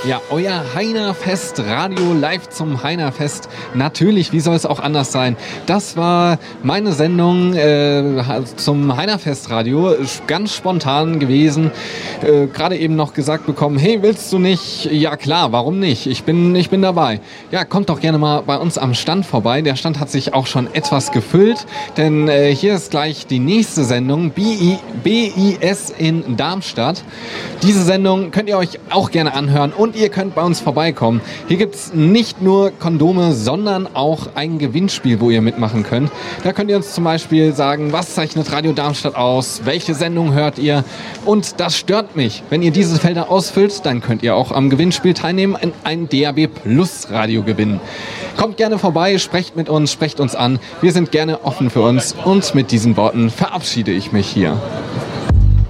Ja, euer Heinerfest Radio live zum Heinerfest. Natürlich, wie soll es auch anders sein? Das war meine Sendung zum Heinerfest Radio. Ganz spontan gewesen. Gerade eben noch gesagt bekommen, hey, willst du nicht? Ja klar, warum nicht? Ich bin dabei. Ja, kommt doch gerne mal bei uns am Stand vorbei. Der Stand hat sich auch schon etwas gefüllt, denn hier ist gleich die nächste Sendung, BIS in Darmstadt. Diese Sendung könnt ihr euch auch gerne anhören und ihr könnt bei uns vorbeikommen. Hier gibt es nicht nur Kondome, sondern auch ein Gewinnspiel, wo ihr mitmachen könnt. Da könnt ihr uns zum Beispiel sagen, was zeichnet Radio Darmstadt aus, welche Sendung hört ihr, und das stört mich. Wenn ihr diese Felder ausfüllt, dann könnt ihr auch am Gewinnspiel teilnehmen und ein DAB Plus Radio gewinnen. Kommt gerne vorbei, sprecht mit uns, sprecht uns an. Wir sind gerne offen für uns und mit diesen Worten verabschiede ich mich hier.